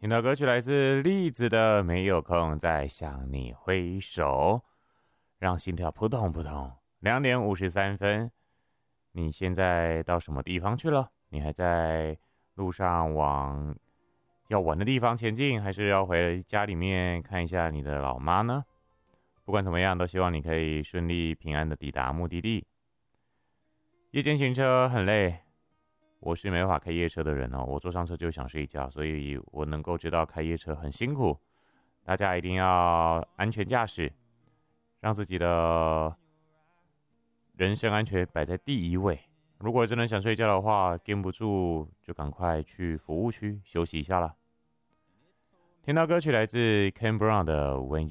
听到歌曲来自栗子的《没有空再向你挥手》，让心跳扑通扑通。2:53，你现在到什么地方去了？你还在路上往要玩的地方前进，还是要回家里面看一下你的老妈呢？不管怎么样，都希望你可以顺利平安的抵达目的地。夜间行车很累，我是没办法开夜车的人哦，我坐上车就想睡觉，所以我能够知道开夜车很辛苦。大家一定要安全驾驶，让自己的人身安全摆在第一位。如果真的想睡觉的话，跟不住就赶快去服务区休息一下啦。听到歌曲来自 Ken Brown 的 When